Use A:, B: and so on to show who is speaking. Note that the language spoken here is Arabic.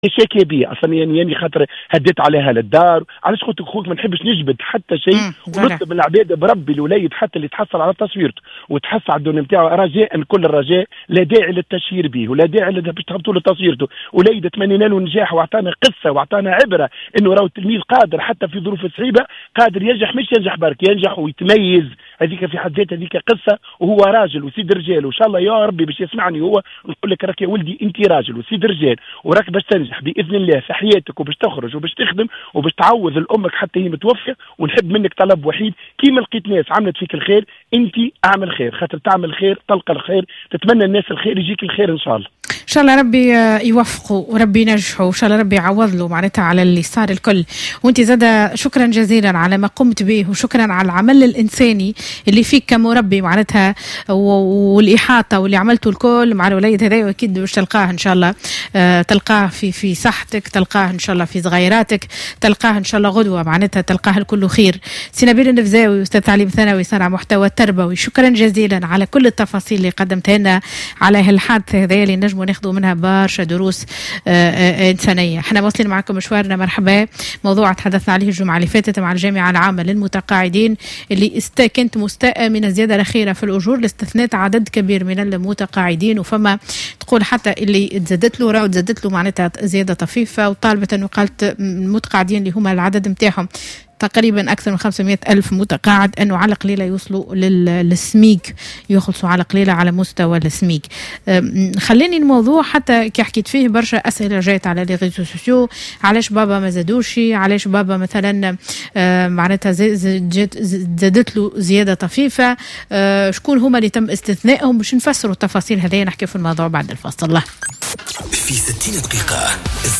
A: شاكي بيه اصلا يعني خاطر هديت عليها للدار، علاش قلت خوك ما نحبش نجبد حتى شيء ونطلب من العباد بربي الوليد حتى اللي تحصل على تصويرته وتحصل على الدون نتاعو رجاء كل الرجاء، لا داعي للتشهير به ولا داعي باش تهبطوا له تصويرته. وليد تمنينا له النجاح واعطانا قصه واعطانا عبره انه راهو التلميذ قادر حتى في ظروف صعيبه قادر ينجح، مش ينجح برك ينجح ويتميز. هذيك في حد ذاتها هذيك قصه، وهو راجل وسيد رجال وان شاء الله يا ربي باش يسمعني هو نقول لك راك يا ولدي انت راجل وسيد رجال وراك باش تنجح باذن الله في حياتك وباش تخرج وباش تخدم وباش تعوض لامك حتى هي متوفيه. ونحب منك طلب وحيد، كيما لقيت ناس عملت فيك الخير انت اعمل خير، خاطر تعمل خير تلقى الخير، تتمنى الناس الخير يجيك الخير ان شاء الله.
B: ان شاء الله ربي يوفقه وربي ينجحه وان شاء الله ربي يعوض له معناتها على اللي صار الكل. وانت زاده شكرا جزيلا على ما قمت به وشكرا على العمل الانساني اللي فيك كمربي معناتها والاحاطه واللي عملته الكل مع الوليد هذا، واكيد باش تلقاه ان شاء الله تلقاه في صحتك، تلقاه ان شاء الله في صغيراتك، تلقاه ان شاء الله غدوه معناتها تلقاه الكل خير. سي نبيل النفزاوي استاذ تعليم ثانوي صانع محتوى تربوي، شكرا جزيلا على كل التفاصيل اللي قدمتها لنا على هالحادثه هذه اللي نجموا ناخذوا منها برشا دروس إنسانية. احنا واصلين معكم مشوارنا مرحبا. موضوع تحدثنا عليه الجمعة اللي فاتت مع الجامعة العامة للمتقاعدين اللي كانت مستاءة من الزيادة الأخيرة في الأجور لاستثناء عدد كبير من المتقاعدين، وفما تقول حتى اللي تزدت له معناتها زيادة طفيفة، وطالبة أنه قالت المتقاعدين اللي هم العدد متاعهم تقريبا أكثر من 500 ألف متقاعد أنه على قليلة يوصلوا للسميك، يخلصوا على قليلة على مستوى السميك. خليني الموضوع حتى كي حكيت فيه برشا أسئلة جايت على لي ريزو سوسيو، علاش بابا ما زادوشي، علاش بابا مثلا معناتها زادت له زيادة طفيفة، شكون هما اللي تم استثنائهم، باش نفسروا التفاصيل هذه نحكي في الموضوع بعد الفاصل. الله
C: في 60 دقيقة